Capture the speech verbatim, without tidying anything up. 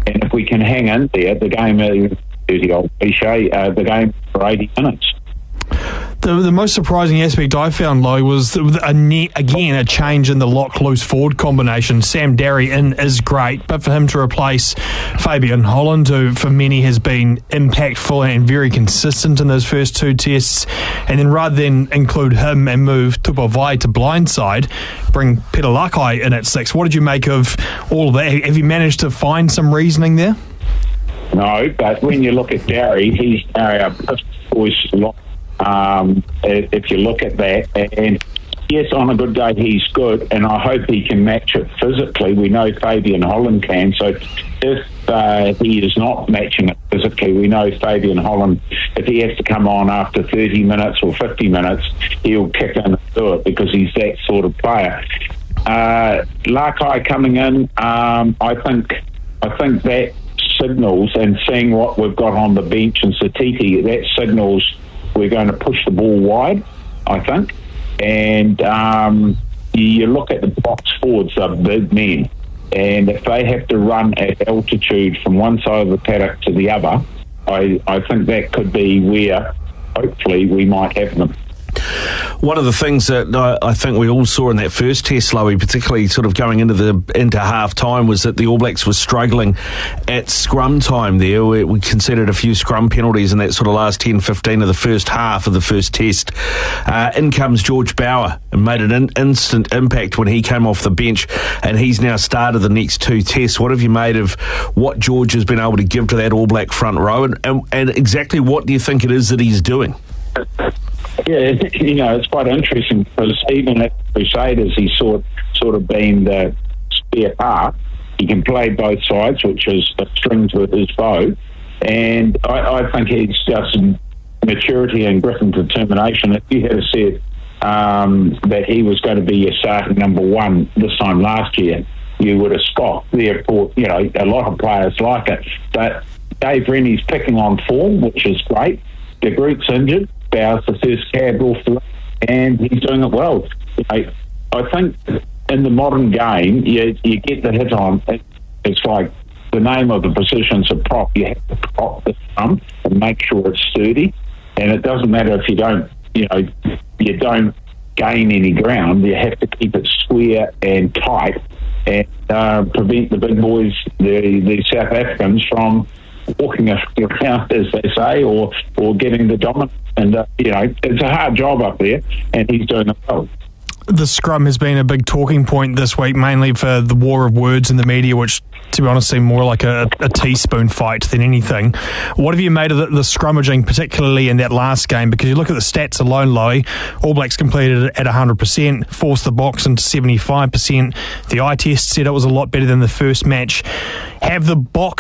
And if we can hang in there, the game is, the old cliche, uh, the game for eighty minutes. The, the most surprising aspect I found, Lowe, was a ne- again a change in the lock-loose forward combination. Sam Darry in is great, but for him to replace Fabian Holland, who for many has been impactful and very consistent in those first two tests, and then rather than include him and move Tupovai to blindside, bring Peter Lakai in at six. What did you make of all of that? Have you managed to find some reasoning there? No, but when you look at Darry, he's uh, a voice a lot. Um, if you look at that, and yes, on a good day he's good, and I hope he can match it physically. We know Fabian Holland can, so if uh, he is not matching it physically, we know Fabian Holland, if he has to come on after thirty minutes or fifty minutes, he'll kick in and do it because he's that sort of player. Uh, Lakai coming in, um, I think, I think that signals, and seeing what we've got on the bench in Satiti, that signals we're going to push the ball wide, I think. And um, you look at the box forwards, they're big men. And if they have to run at altitude from one side of the paddock to the other, I, I think that could be where, hopefully, we might have them. One of the things that I think we all saw in that first test, Lowy, particularly sort of going into the into half time, was that the All Blacks were struggling at scrum time there. We, we considered a few scrum penalties in that sort of last ten fifteen of the first half of the first test. Uh, in comes George Bower and made an in, instant impact when he came off the bench, and he's now started the next two tests. What have you made of what George has been able to give to that All Black front row, and, and, and exactly what do you think it is that he's doing? Yeah, you know, it's quite interesting because even at Crusaders, he's sort sort of been the spare part. He can play both sides, which is a string to his bow. And I, I think he's just maturity and grit and determination. If you had said um, that he was going to be your starting number one this time last year, you would have scoffed. Therefore, you know, a lot of players like it. But Dave Rennie's picking on form, which is great. The group's injured. Bowers the first cab off the and he's doing it well. I, I think in the modern game, you, you get the hit on. It's like the name of the position's a prop. You have to prop the thumb and make sure it's sturdy. And it doesn't matter if you don't, you know, you don't gain any ground. You have to keep it square and tight and uh, prevent the big boys, the, the South Africans, from walking around, as they say, or or getting the dominance. And, uh, you know, it's a hard job up there, and he's doing it well. The scrum has been a big talking point this week, mainly for the war of words in the media, which, to be honest, seemed more like a, a teaspoon fight than anything. What have you made of the, the scrummaging, particularly in that last game? Because you look at the stats alone, Lowy, All Blacks completed it at one hundred percent, forced the box into seventy-five percent. The eye test said it was a lot better than the first match. Have the box